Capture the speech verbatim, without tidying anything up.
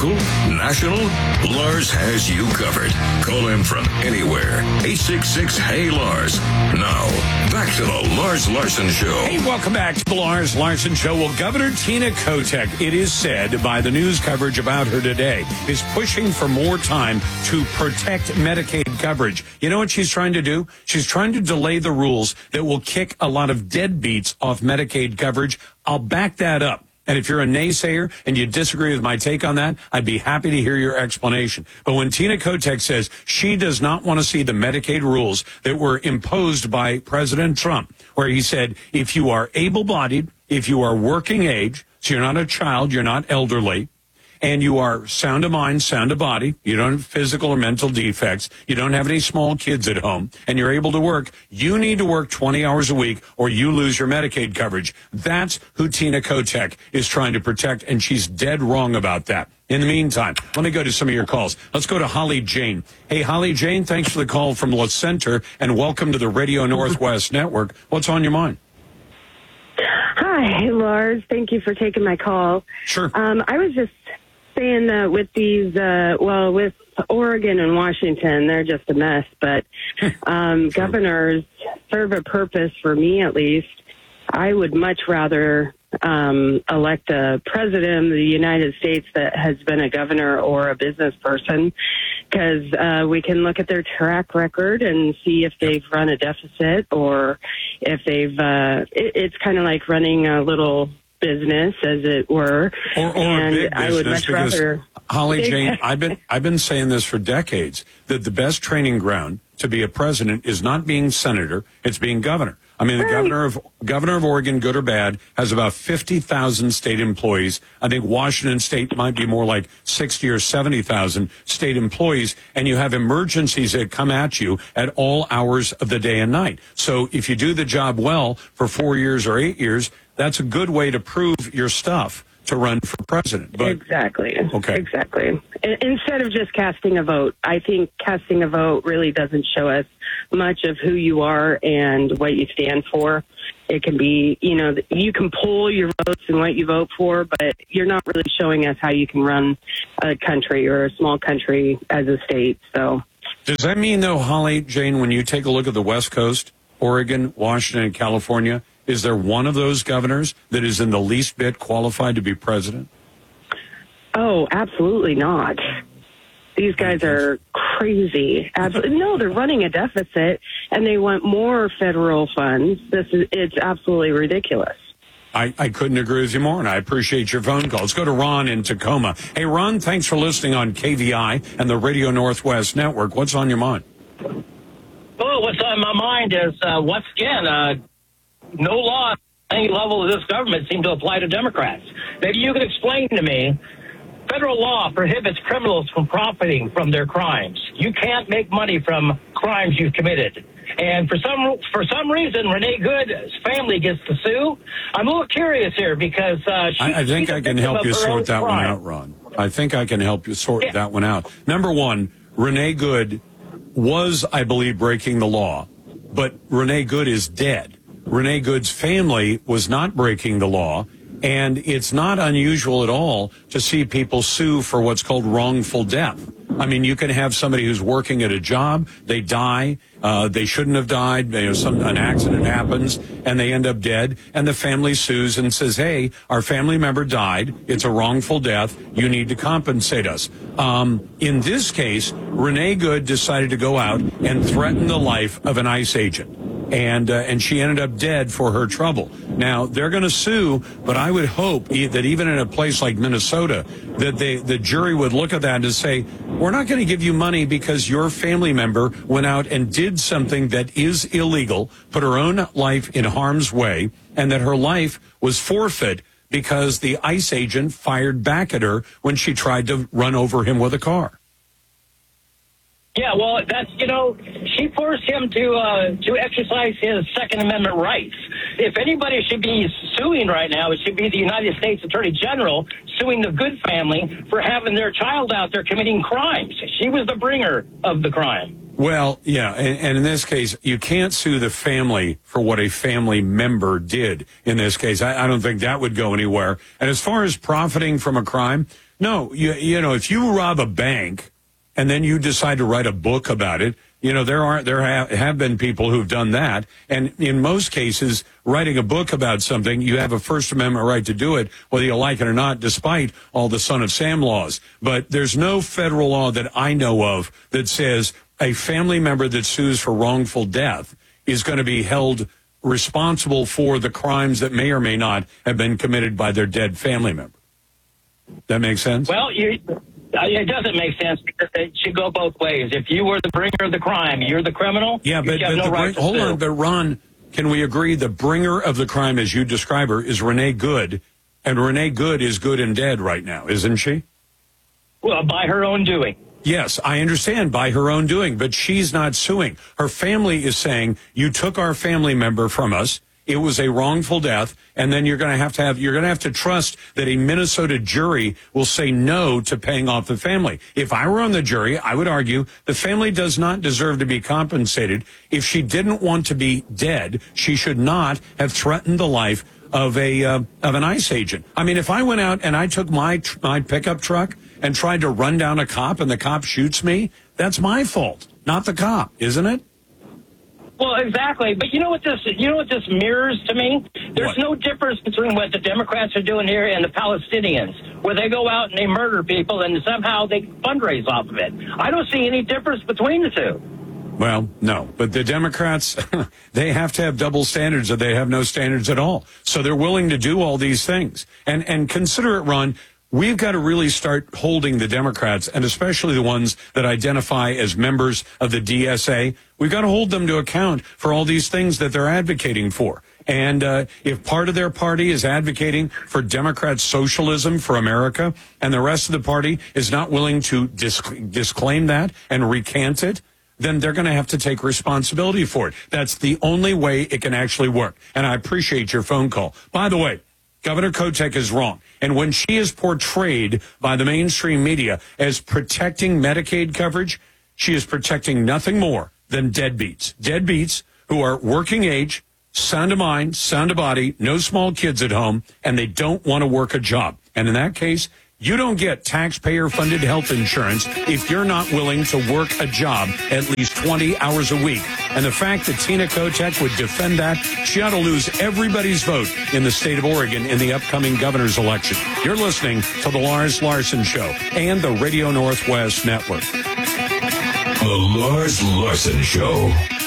local, national, Lars has you covered. Call him from anywhere. eight six six, hey Lars. Now, back to the Lars Larson Show. Hey, welcome back to the Lars Larson Show. Well, Governor Tina Kotek, it is said by the news coverage about her today, is pushing for more time to protect Medicaid coverage. You know what she's trying to do? She's trying to delay the rules that will kick a lot of deadbeats off Medicaid coverage. I'll back that up. And if you're a naysayer and you disagree with my take on that, I'd be happy to hear your explanation. But when Tina Kotek says she does not want to see the Medicaid rules that were imposed by President Trump, where he said, if you are able-bodied, if you are working age, so you're not a child, you're not elderly, and you are sound of mind, sound of body, you don't have physical or mental defects, you don't have any small kids at home, and you're able to work, you need to work twenty hours a week or you lose your Medicaid coverage. That's who Tina Kotek is trying to protect, and she's dead wrong about that. In the meantime, let me go to some of your calls. Let's go to Holly Jane. Hey, Holly Jane, thanks for the call from La Center, and welcome to the Radio Northwest Network. What's on your mind? Hi, Lars. Thank you for taking my call. Sure. Um, I was just saying that with these, uh, well, with Oregon and Washington, they're just a mess. But um, governors serve a purpose, for me at least. I would much rather um, elect a president of the United States that has been a governor or a business person, because uh, we can look at their track record and see if they've run a deficit or if they've, uh, it, it's kind of like running a little business, as it were. Or, or and a big I would business, much rather. Holly Jane, I've been I've been saying this for decades, that the best training ground to be a president is not being senator, it's being governor. I mean, the Right. governor of governor of Oregon, good or bad, has about fifty thousand state employees. I think Washington State might be more like sixty or seventy thousand state employees, and you have emergencies that come at you at all hours of the day and night. So if you do the job well for four years or eight years, that's a good way to prove your stuff to run for president. But, exactly. Okay. Exactly. I- Instead of just casting a vote, I think casting a vote really doesn't show us much of who you are and what you stand for. It can be, you know, you can pull your votes and what you vote for, but you're not really showing us how you can run a country or a small country as a state. So, does that mean, though, Holly Jane, when you take a look at the West Coast, Oregon, Washington, and California, is there one of those governors that is in the least bit qualified to be president? oh, absolutely not. These guys are crazy. Absolutely. No, they're running a deficit and they want more federal funds. This is, it's absolutely ridiculous. I, I couldn't agree with you more, and I appreciate your phone call. Let's go to Ron in Tacoma. Hey, Ron, thanks for listening on K V I and the Radio Northwest Network. What's on your mind? Oh, what's on my mind is, uh, once again, uh, no law at any level of this government seem to apply to Democrats. Maybe you can explain to me, federal law prohibits criminals from profiting from their crimes. You can't make money from crimes you've committed. And for some for some reason, Renee Good's family gets to sue. I'm a little curious here because uh, she, I, I think she's a I can victim help of you her own sort that one crime. out, Ron. I think I can help you sort Yeah. that one out. Number one, Renee Good was, I believe, breaking the law, but Renee Good is dead. Renee Good's family was not breaking the law, and it's not unusual at all to see people sue for what's called wrongful death. I mean, you can have somebody who's working at a job, they die, uh, they shouldn't have died, you know, some, an accident happens, and they end up dead, and the family sues and says, hey, our family member died, it's a wrongful death, you need to compensate us. Um, in this case, Renee Good decided to go out and threaten the life of an ICE agent. And uh, and she ended up dead for her trouble. Now, they're going to sue, but I would hope e- that even in a place like Minnesota, that they, the jury would look at that and say, we're not going to give you money because your family member went out and did something that is illegal, put her own life in harm's way, and that her life was forfeit because the ICE agent fired back at her when she tried to run over him with a car. Yeah, well, that's, you know, she forced him to uh, to exercise his Second Amendment rights. If anybody should be suing right now, it should be the United States Attorney General suing the Good family for having their child out there committing crimes. She was the bringer of the crime. Well, yeah, and, and in this case, you can't sue the family for what a family member did in this case. I, I don't think that would go anywhere. And as far as profiting from a crime, No, you, you know, if you rob a bank and then you decide to write a book about it, you know, there are there have, have been people who've done that. And in most cases, writing a book about something, you have a First Amendment right to do it, whether you like it or not, despite all the Son of Sam laws. But there's no federal law that I know of that says a family member that sues for wrongful death is going to be held responsible for the crimes that may or may not have been committed by their dead family member. That makes sense? Well, you, uh, it doesn't make sense because it should go both ways. If you were the bringer of the crime, you're the criminal. Yeah, but, you have but no the, right to hold sue. on, but Ron, can we agree the bringer of the crime, as you describe her, is Renee Good, and Renee Good is good and dead right now, isn't she? Well, by her own doing. Yes, I understand, by her own doing, but she's not suing. Her family is saying, you took our family member from us. It was a wrongful death, and then you're going to have to have you're going to have to trust that a Minnesota jury will say no to paying off the family. If I were on the jury, I would argue the family does not deserve to be compensated. If she didn't want to be dead, she should not have threatened the life of a uh, of an ICE agent. I mean, if I went out and I took my tr- my pickup truck and tried to run down a cop and the cop shoots me, that's my fault, not the cop, isn't it? Well, exactly. But you know what this you know what this mirrors to me? There's What? no difference between what the Democrats are doing here and the Palestinians, where they go out and they murder people and somehow they fundraise off of it. I don't see any difference between the two. Well, no, but the Democrats, they have to have double standards or they have no standards at all. So they're willing to do all these things. And and consider it, Ron, we've got to really start holding the Democrats, and especially the ones that identify as members of the D S A, we've got to hold them to account for all these things that they're advocating for. And uh, if part of their party is advocating for Democrat socialism for America, and the rest of the party is not willing to disc- disclaim that and recant it, then they're going to have to take responsibility for it. That's the only way it can actually work. And I appreciate your phone call. By the way, Governor Kotek is wrong. And when she is portrayed by the mainstream media as protecting Medicaid coverage, she is protecting nothing more than deadbeats. Deadbeats who are working age, sound of mind, sound of body, no small kids at home, and they don't want to work a job. And in that case, you don't get taxpayer-funded health insurance if you're not willing to work a job at least twenty hours a week. And the fact that Tina Kotek would defend that, she ought to lose everybody's vote in the state of Oregon in the upcoming governor's election. You're listening to The Lars Larson Show and the Radio Northwest Network. The Lars Larson Show.